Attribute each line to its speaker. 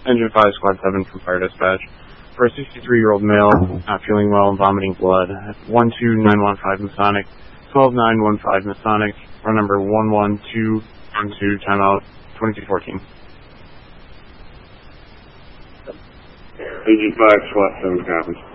Speaker 1: Engine 5, Squad 7 from Fire Dispatch. For a 63-year-old male, not feeling well and vomiting blood. 12915 Masonic, 12915 Masonic, run number 11212, timeout 2214.
Speaker 2: Engine 5, Squad 7 copies.